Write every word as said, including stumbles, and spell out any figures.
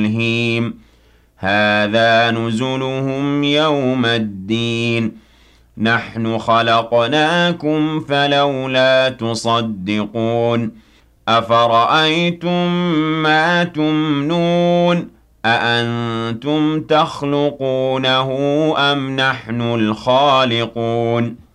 الْهِيمِ هَٰذَا نُزُلُهُمْ يَوْمَ الدِّينِ نَحْنُ خَلَقْنَاكُمْ فَلَوْلَا تُصَدِّقُونَ أَفَرَأَيْتُم مَّا تُمْنُونَ أَأَنتُمْ تَخْلُقُونَهُ أَمْ نَحْنُ الْخَالِقُونَ